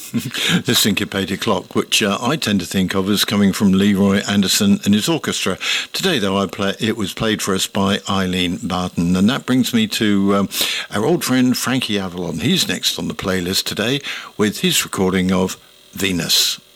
The syncopated clock, which I tend to think of as coming from Leroy Anderson and his orchestra. Today, though, it was played for us by Eileen Barton, and that brings me to our old friend Frankie Avalon. He's next on the playlist today with his recording of Venus.